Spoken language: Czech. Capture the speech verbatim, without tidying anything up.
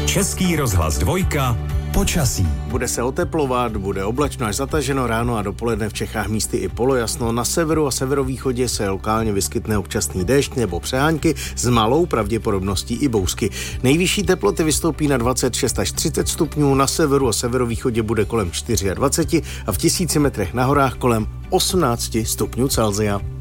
Český rozhlas dvojka. Počasí. Bude se oteplovat, bude oblačno až zataženo, ráno a dopoledne v Čechách místy i polojasno. Na severu a severovýchodě se lokálně vyskytne občasný déšť nebo přehánky s malou pravděpodobností i bouřky. Nejvyšší teploty vystoupí na dvacet šest až třicet stupňů, na severu a severovýchodě bude kolem dvacet čtyři a v tisíci metrech na horách kolem osmnáct stupňů Celsia.